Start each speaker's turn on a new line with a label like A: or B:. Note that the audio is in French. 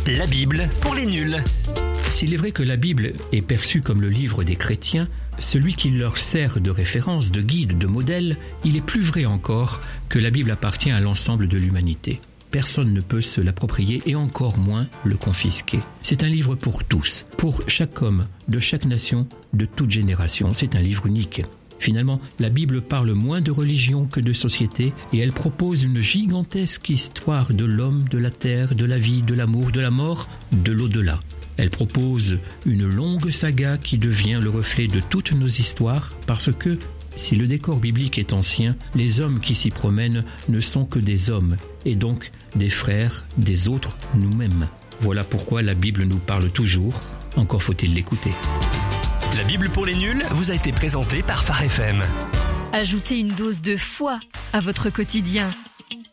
A: La Bible pour les nuls.
B: S'il est vrai que la Bible est perçue comme le livre des chrétiens, celui qui leur sert de référence, de guide, de modèle, il est plus vrai encore que la Bible appartient à l'ensemble de l'humanité. Personne ne peut se l'approprier et encore moins le confisquer. C'est un livre pour tous, pour chaque homme, de chaque nation, de toute génération. C'est un livre unique. Finalement, la Bible parle moins de religion que de société et elle propose une gigantesque histoire de l'homme, de la terre, de la vie, de l'amour, de la mort, de l'au-delà. Elle propose une longue saga qui devient le reflet de toutes nos histoires parce que, si le décor biblique est ancien, les hommes qui s'y promènent ne sont que des hommes et donc des frères, des autres, nous-mêmes. Voilà pourquoi la Bible nous parle toujours, encore faut-il l'écouter.
A: La Bible pour les nuls vous a été présentée par Phare FM.
C: Ajoutez une dose de foi à votre quotidien